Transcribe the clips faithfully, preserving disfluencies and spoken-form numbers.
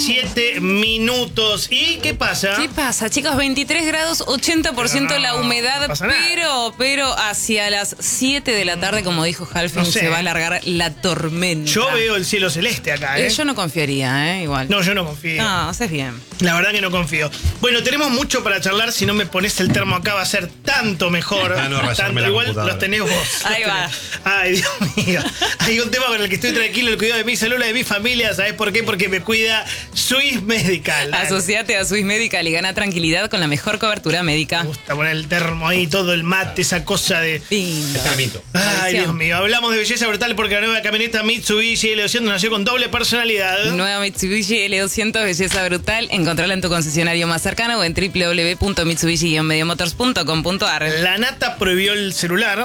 Siete minutos. ¿Y qué pasa? ¿Qué pasa, chicos? veintitrés grados, ochenta por ciento no, la humedad, no pero pero hacia las siete de la tarde, como dijo Halfing, No sé. se va a alargar la tormenta. Yo veo el cielo celeste acá, ¿eh? Eh, yo no confiaría, ¿eh? Igual. No, yo no confío. No, haces bien. La verdad que no confío. Bueno, tenemos mucho para charlar. Si no me pones el termo acá va a ser tanto mejor. Ah, no, rayarme tanto, la igual computadora. los tenés vos. Ahí Los va. tenés. Ay, Dios mío. Hay un tema con el que estoy tranquilo, el cuidado de mi salud, la de mi familia. ¿Sabés por qué? Porque me cuida Swiss Medical. Asociate a Swiss Medical y gana tranquilidad con la mejor cobertura médica. Me gusta poner el termo ahí, todo el mate, esa cosa de... Lindo. Termito. Ay, Maldición. Dios mío. Hablamos de belleza brutal porque la nueva camioneta Mitsubishi L doscientos nació con doble personalidad. Nueva Mitsubishi L doscientos, belleza brutal. Encontrala en tu concesionario más cercano o en w w w punto mitsubishi guion medio motors punto com punto a r. La nata prohibió el celular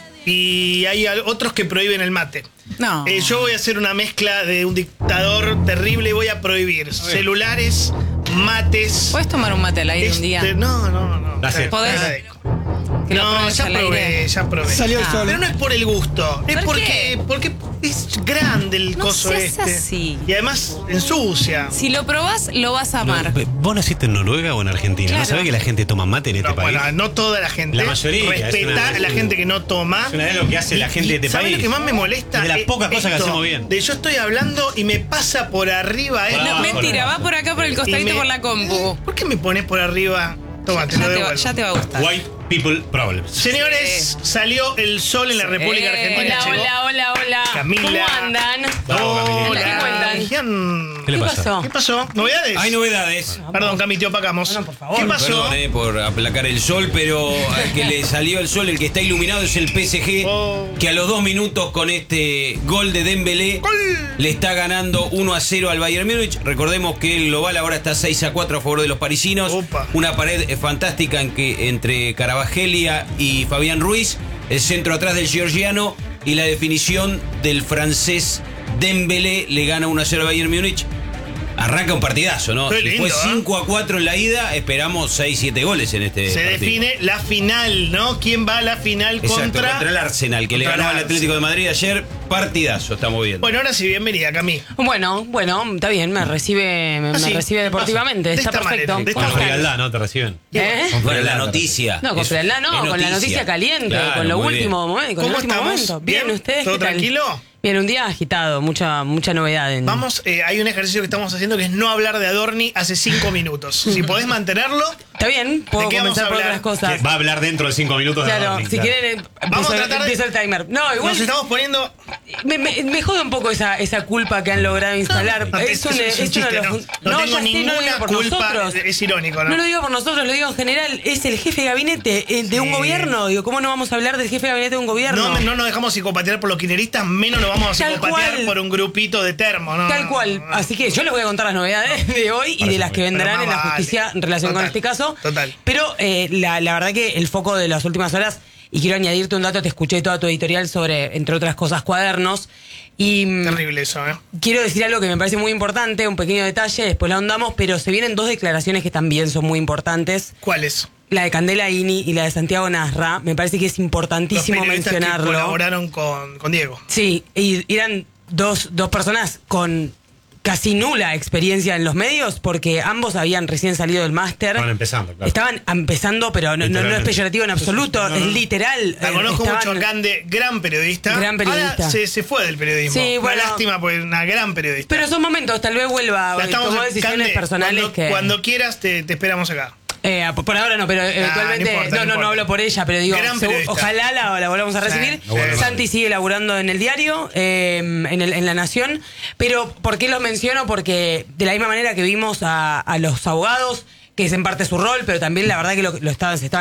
y hay al- otros que prohíben el mate. No. Eh, yo voy a hacer una mezcla de un dictador terrible y voy a prohibir celulares, mates. ¿Puedes tomar un mate al aire un día? este, no, no, no. Gracias. ¿Podés? Agradezco. Que lo No, pruebes ya al probé, aire. ya probé. Salió el Ah. sol. Pero no es por el gusto, es ¿Por porque, qué? porque es grande el No coso seas este. así. Y además ensucia. Si lo probás, lo vas a amar. No, ¿Vos naciste en Noruega o en Argentina? Claro. ¿No sabés que la gente toma mate en este No, país? bueno, no toda la gente. La mayoría, es Respetá una- a la gente que no toma. Es una de lo que hace la gente de este ¿Sabés país? lo que más me molesta? Es de las Eh, pocas cosas que esto, hacemos bien. De yo estoy hablando y me pasa por arriba. ¿eh? Por No, abajo, mentira, no. va por acá por el Y costadito me- por la compu. ¿Por qué me pones por arriba? Toma, te Ya lo te, va, devuelvo. ya te va a gustar. White people problems. Señores, salió el sol en la República Eh, Argentina. Hola, llegó. hola, hola, hola. Camila. ¿Cómo andan? Bravo, Camilita. Hola. ¿Qué cuentan? Gian- ¿Qué le ¿Qué pasa? pasó? ¿Qué pasó? ¿Novedades? Hay novedades. Perdón, Cami, te opacamos. No, no, por favor. ¿Qué pasó? Perdón eh, por aplacar el sol, pero al que le salió el sol, el que está iluminado es el P S G, Oh. que a los dos minutos con este gol de Dembélé ¡Gol! le está ganando uno a cero al Bayern Múnich. Recordemos que el global ahora está seis a cuatro a favor de los parisinos. Opa. Una pared eh, fantástica en que, entre Carabagelia y Fabián Ruiz, el centro atrás del georgiano y la definición del francés Dembélé le gana uno a cero al Bayern Múnich. Arranca un partidazo, ¿no? Qué Si lindo, fue ¿eh? cinco a cuatro en la ida, esperamos seis siete goles en este Se partido. define la final, ¿no? ¿Quién va a la final Exacto, contra... contra el Arsenal, que le contra ganó el al Atlético de Madrid ayer. Partidazo, estamos viendo. Bueno, ahora sí, bienvenida, Cami. Bueno, bueno, está bien, me recibe, me, Ah, me sí, recibe ¿qué deportivamente, pasa? De está esta perfecto. manera, de esta Con ¿Cómo manera. están? frialdad, ¿no? Te reciben. ¿Eh? Bueno, la noticia. No, con Es- frialdad no, es con la noticia caliente, Claro, con lo muy bien. último momento, con el ¿Cómo último estamos? momento. Bien, ¿Bien? ¿ustedes ¿Todo qué tal? tranquilo? Bien, un día agitado, mucha, mucha novedad en. Vamos, eh, hay un ejercicio que estamos haciendo que es no hablar de Adorni hace cinco minutos. Si podés mantenerlo, Está bien, puedo ¿De qué vamos comenzar a por hablar? otras cosas. Que va a hablar dentro de cinco minutos de Claro, Adorni, si claro. quieren, Vamos a empiezo, tratar de- empiezo el timer. No, igual. nos estamos poniendo... Me, me, me jode un poco esa, esa culpa que han logrado instalar. No, es, un, es un es uno de chiste, los. no, no tengo ya sé, ninguna lo digo por culpa, nosotros. es irónico, ¿no? No lo digo por nosotros, lo digo en general. Es el jefe de gabinete eh, de un Sí. gobierno. Digo, ¿cómo no vamos a hablar del jefe de gabinete de un gobierno? No, no nos dejamos psicopatear por los kirchneristas, menos nos vamos a Tal psicopatear cual. por un grupito de termo, ¿no? Tal cual. Así que yo les voy a contar las novedades de hoy y Parece de las que muy bien. vendrán Pero en la más justicia vale. en relación Total, con este caso. total. Pero eh, la, la verdad que el foco de las últimas horas, y quiero añadirte un dato, te escuché toda tu editorial sobre, entre otras cosas, cuadernos. Y mm, Terrible eso, ¿eh? quiero decir algo que me parece muy importante, un pequeño detalle, después la ahondamos, pero se vienen dos declaraciones que también son muy importantes. ¿Cuáles? La de Candela Ini y la de Santiago Nasra. Me parece que es Los importantísimo periodistas que mencionarlo. colaboraron con, con Diego. Sí, y eran dos, dos personas con casi nula experiencia en los medios, porque ambos habían recién salido del máster. Estaban empezando, claro. Estaban empezando, pero no, no, no es Literalmente. peyorativo en absoluto, No, es no. literal. La Eh, conozco estaban- mucho a Cande, gran periodista. Gran periodista. Ahora se, se fue del periodismo. Sí, Una bueno. lástima, porque una gran periodista. Pero son momentos, tal vez vuelva, La estamos tomó en- decisiones Cande, personales cuando, que... cuando quieras te, te esperamos acá. Eh, por por ahora no, pero eventualmente. no importa, no, no no, no, importa. hablo por ella, pero digo, Gran segu- periodista. ojalá la, la volvamos a recibir. Sí, sí. Santi sigue laburando en el diario, eh, en, el- en La Nación. Pero, ¿por qué lo menciono? Porque de la misma manera que vimos a, a los abogados, que es en parte su rol, pero también la verdad que lo, lo estaban, se estaban